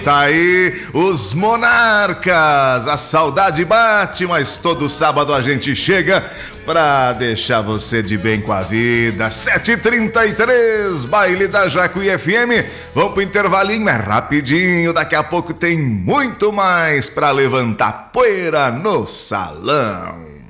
Tá aí os Monarcas, a saudade bate, mas todo sábado a gente chega pra deixar você de bem com a vida. 7h33, baile da Jacuí FM. Vamos pro intervalinho, é rapidinho, daqui a pouco tem muito mais pra levantar poeira no salão.